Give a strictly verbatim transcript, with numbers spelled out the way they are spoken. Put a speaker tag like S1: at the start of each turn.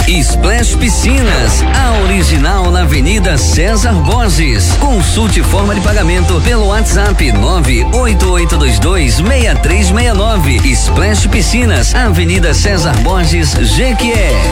S1: Splash Piscinas, a original na Avenida César Borges. Consulte forma de pagamento pelo WhatsApp nove oito oito dois dois seis três seis nove. Splash Piscinas, Avenida César Borges, Jequié.